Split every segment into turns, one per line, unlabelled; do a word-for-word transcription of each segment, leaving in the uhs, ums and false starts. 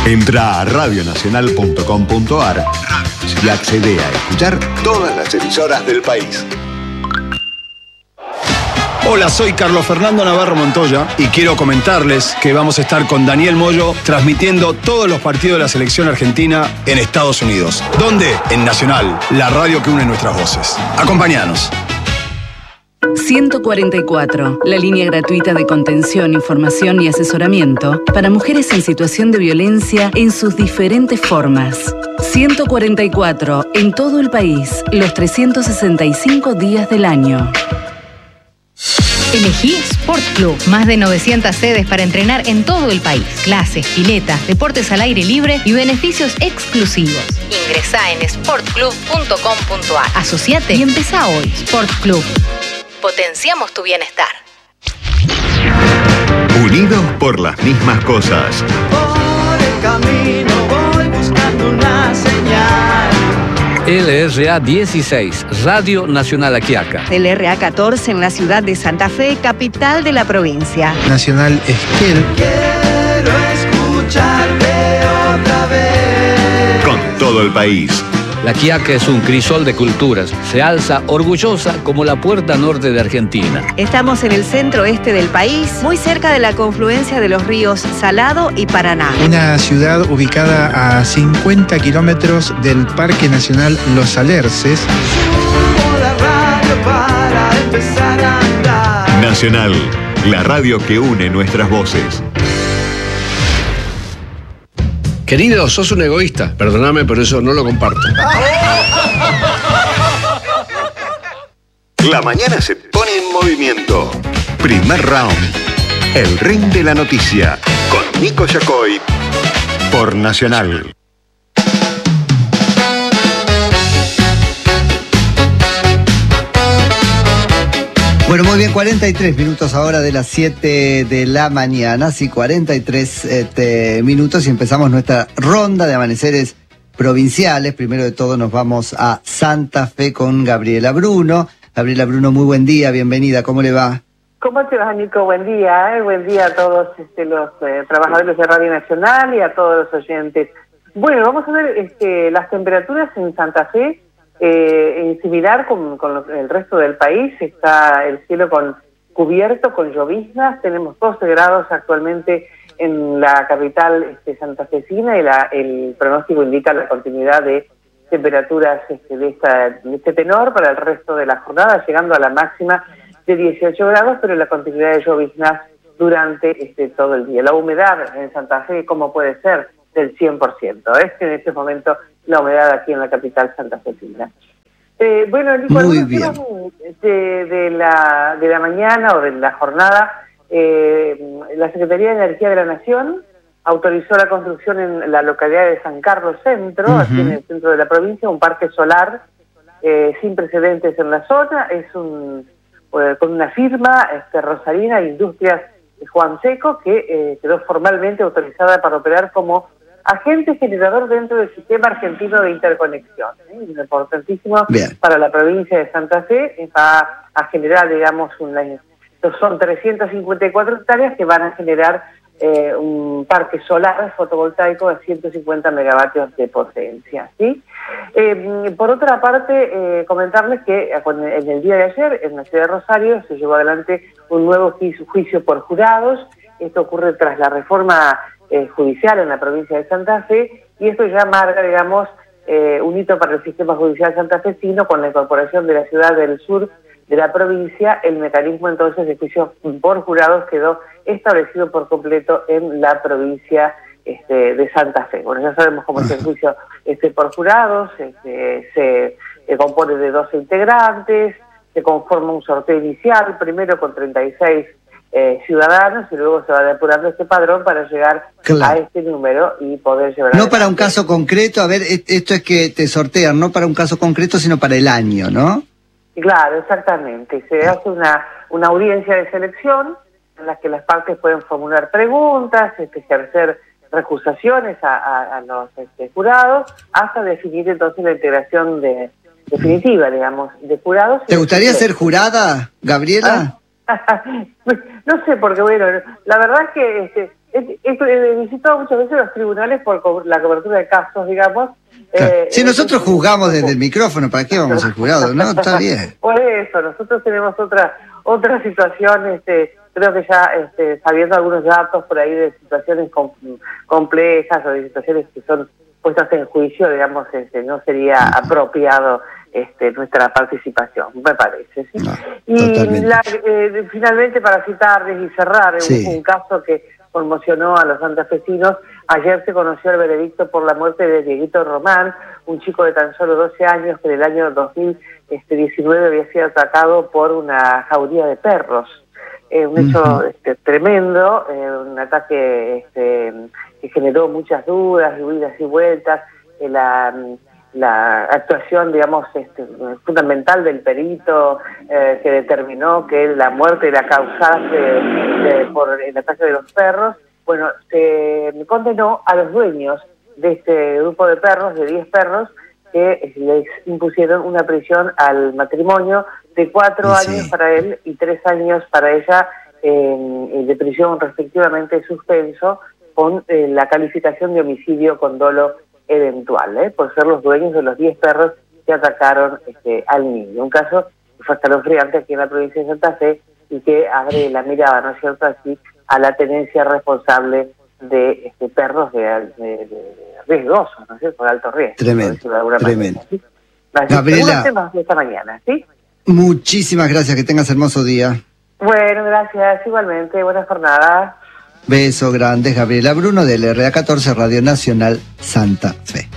Entra a radio nacional punto com punto ar y accede a escuchar todas las emisoras del país.
Hola, soy Carlos Fernando Navarro Montoya y quiero comentarles que vamos a estar con Daniel Moyo transmitiendo todos los partidos de la selección argentina en Estados Unidos. ¿Dónde? En Nacional, la radio que une nuestras voces. Acompáñanos.
ciento cuarenta y cuatro, la línea gratuita de contención, información y asesoramiento para mujeres en situación de violencia en sus diferentes formas. ciento cuarenta y cuatro, en todo el país, los trescientos sesenta y cinco días del año.
Elegí Sport Club. Más de novecientas sedes para entrenar en todo el país. Clases, piletas, deportes al aire libre y beneficios exclusivos. Ingresá en sport club punto com punto ar. Asociate y empezá hoy. Sport Club. Potenciamos tu bienestar.
Unidos por las mismas cosas.
Por el camino voy buscando una señal.
L R A dieciséis, Radio Nacional Aquiaca.
L R A catorce en la ciudad de Santa Fe, capital de la provincia.
Nacional Esquel.
Quiero escucharte otra vez.
Con todo el país.
La Quiaca es un crisol de culturas. Se alza orgullosa como la puerta norte de Argentina.
Estamos en el centro este del país, muy cerca de la confluencia de los ríos Salado y Paraná.
Una ciudad ubicada a cincuenta kilómetros del Parque Nacional Los Alerces.
Subo la radio para empezar a andar.
Nacional, la radio que une nuestras voces.
Querido, sos un egoísta. Perdóname, pero eso no lo comparto.
La mañana se pone en movimiento. Primer round. El ring de la noticia. Con Nico Yacoy. Por Nacional.
Bueno, muy bien, cuarenta y tres minutos ahora de las siete de la mañana, sí, cuarenta y tres este, minutos y empezamos nuestra ronda de amaneceres provinciales. Primero de todo nos vamos a Santa Fe con Gabriela Bruno. Gabriela Bruno, muy buen día, bienvenida, ¿cómo le va?
¿Cómo te va, Nico? Buen día, ¿eh? Buen día a todos este, los eh, trabajadores de Radio Nacional y a todos los oyentes. Bueno, vamos a ver este, las temperaturas en Santa Fe. Eh, en similar con, con lo, el resto del país, está el cielo con cubierto con lloviznas. Tenemos doce grados actualmente en la capital este, santafesina y la, el pronóstico indica la continuidad de temperaturas este, de, esta, de este tenor para el resto de la jornada, llegando a la máxima de dieciocho grados, pero la continuidad de lloviznas durante este, todo el día. La humedad en Santa Fe, ¿cómo puede ser? Del cien por ciento. Es que en este momento la humedad aquí en la capital santafesina. Eh, bueno, Nico, algunos temas de, de, la, de la mañana o de la jornada, eh, la Secretaría de Energía de la Nación autorizó la construcción en la localidad de San Carlos Centro, uh-huh. aquí en el centro de la provincia, un parque solar eh, sin precedentes en la zona. Es un eh, con una firma este, rosarina, Industrias Juan Seco, que eh, quedó formalmente autorizada para operar como agente generador dentro del sistema argentino de interconexión. ¿eh? Es importantísimo Bien. Para la provincia de Santa Fe. Va a generar, digamos, una, son trescientas cincuenta y cuatro hectáreas que van a generar eh, un parque solar fotovoltaico de ciento cincuenta megavatios de potencia. ¿sí? Eh, por otra parte, eh, comentarles que en el día de ayer, en la ciudad de Rosario, se llevó adelante un nuevo juicio, juicio por jurados. Esto ocurre tras la reforma Eh, judicial en la provincia de Santa Fe, y esto ya marca, digamos, eh, un hito para el sistema judicial santafesino con la incorporación de la ciudad del sur de la provincia. El mecanismo entonces de juicio por jurados quedó establecido por completo en la provincia este, de Santa Fe. Bueno, ya sabemos cómo es el juicio este, por jurados, este, se eh, compone de doce integrantes, se conforma un sorteo inicial, primero con treinta y seis Eh, ciudadanos, y luego se va depurando este padrón para llegar claro. a este número y poder llevar...
No para un caso concreto, a ver, esto es que te sortean, no para un caso concreto, sino para el año, ¿no?
Claro, exactamente. Se hace una, una audiencia de selección en la que las partes pueden formular preguntas, este, ejercer recusaciones a, a, a los este, jurados, hasta definir entonces la integración de, definitiva, digamos, de jurados.
¿Te gustaría ser jurada, Gabriela?
¿Ah? No sé, porque bueno, la verdad es que este, he, he visitado muchas veces los tribunales por co- la cobertura de casos, digamos.
Claro.
Eh,
si nosotros
eh,
juzgamos desde el micrófono, ¿para qué vamos al jurado? No, está bien.
Por eso, nosotros tenemos otra otra situación, este, creo que ya este, sabiendo algunos datos por ahí de situaciones com- complejas o de situaciones que son puestas en juicio, digamos, este, no sería apropiado este, nuestra participación, me parece. ¿sí?
No,
y la, eh, finalmente, para citarles y cerrar,
sí.
un, un caso que conmocionó a los santafesinos, ayer se conoció el veredicto por la muerte de Dieguito Román, un chico de tan solo doce años que en el año dos mil diecinueve había sido atacado por una jauría de perros. Eh, un hecho uh-huh. este, tremendo, eh, un ataque este, que generó muchas dudas, idas y vueltas, eh, la, la actuación, digamos, este, fundamental del perito eh, que determinó que la muerte era causada eh, por el ataque de los perros. Bueno, se condenó a los dueños de este grupo de perros, de diez perros, que les impusieron una prisión al matrimonio de cuatro sí. años para él y tres años para ella, eh, de prisión respectivamente suspenso, con eh, la calificación de homicidio con dolo eventual, ¿eh? por ser los dueños de los diez perros que atacaron este, al niño. Un caso que fue escalofriante aquí en la provincia de Santa Fe y que abre la mirada, ¿no es cierto?, así a la tenencia responsable de este, perros de, de, de riesgosos, ¿no es cierto?, por alto riesgo.
Tremendo, tremendo.
¿sí? Gabriela, temas de esta mañana, ¿sí?
Muchísimas gracias, que tengas hermoso día.
Bueno, gracias, igualmente, buenas jornadas.
Beso grande, Gabriela Bruno, del R A catorce, Radio Nacional Santa Fe.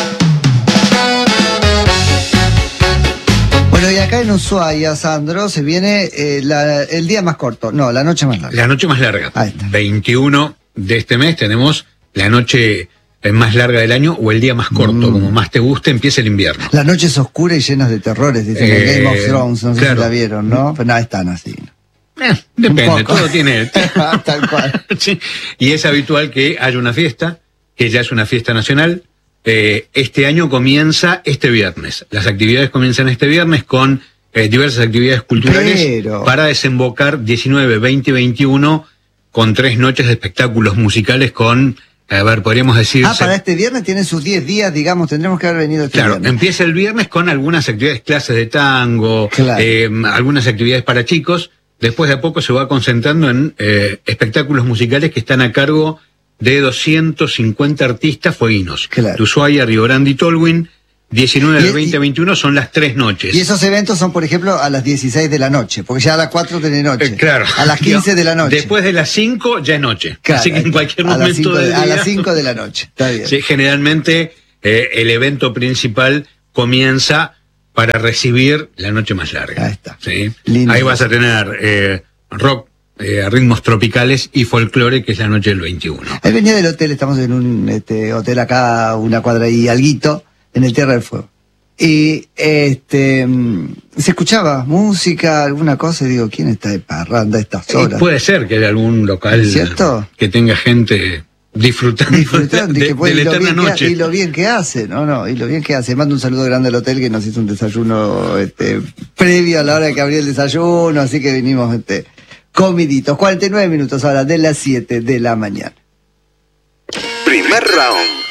Bueno, y acá en Ushuaia, Sandro, se viene eh, la, el día más corto, no, la noche más larga.
La noche más larga.
Ahí está.
veintiuno de este mes tenemos la noche más larga del año o el día más corto, mm. como más te guste, empieza el invierno.
La noche es oscura y llena de terrores, dicen eh, que Game of Thrones, no sé claro. si la vieron, ¿no? Pero no, están así.
Eh, depende, todo tiene...
Tal cual.
Sí. Y es habitual que haya una fiesta, que ya es una fiesta nacional. Eh, este año comienza este viernes. Las actividades comienzan este viernes con eh, diversas actividades culturales
Pero...
para desembocar diecinueve, veinte y veintiuno con tres noches de espectáculos musicales con, a ver, podríamos decir...
Ah, para este viernes tienen sus diez días, digamos, tendremos que haber venido este
claro,
viernes.
Empieza el viernes con algunas actividades, clases de tango,
claro.
eh, algunas actividades para chicos. Después de a poco se va concentrando en eh, espectáculos musicales que están a cargo de doscientos cincuenta artistas fueguinos.
Claro.
De Ushuaia, Río Grande y Tolwyn, diecinueve,
y,
veinte, veintiuno son las tres noches.
Y esos eventos son, por ejemplo, a las dieciséis de la noche, porque ya a las cuatro de noche.
Eh, claro.
A las quince de la noche.
Después de las cinco ya es noche.
Claro,
así que en cualquier
a
momento
de,
del día,
a las cinco de la noche, está bien.
Sí, generalmente eh, el evento principal comienza para recibir la noche más larga.
Ahí está.
¿Sí?
Lindo.
Ahí vas a tener eh, rock, eh, ritmos tropicales y folclore, que es la noche del veintiuno.
Él venía del hotel, estamos en un este, hotel acá, una cuadra y alguito, en el Tierra del Fuego. Y este se escuchaba música, alguna cosa, y digo, ¿quién está de parranda a estas horas?
Y puede ser que haya algún local
¿cierto?
Que tenga gente disfrutando,
disfrutando
de,
y, que puede,
de la
y, lo
eterna
bien
noche.
Que, y lo bien que hace, no, no, y lo bien que hace. Mando un saludo grande al hotel que nos hizo un desayuno este, previo a la hora de que abría el desayuno, así que vinimos este, comiditos. cuarenta y nueve minutos ahora de las siete de la mañana.
Primer round.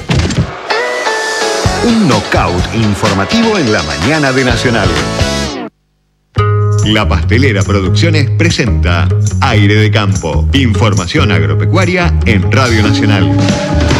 Un knockout informativo en la mañana de Nacional. La Pastelera Producciones presenta Aire de Campo. Información agropecuaria en Radio Nacional.